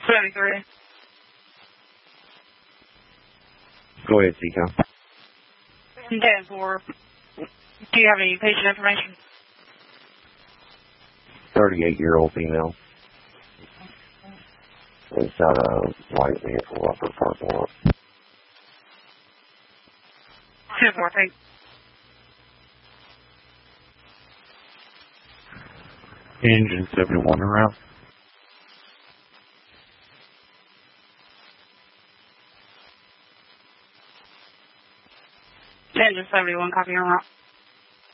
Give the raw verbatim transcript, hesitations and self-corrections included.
seventy-three. Go ahead, Seacom. ten four. Do you have any patient information? thirty-eight-year-old female. Inside a white vehicle up her parking lot. ten four, thanks. Engine seventy-one around. Engine seventy-one, copy your route.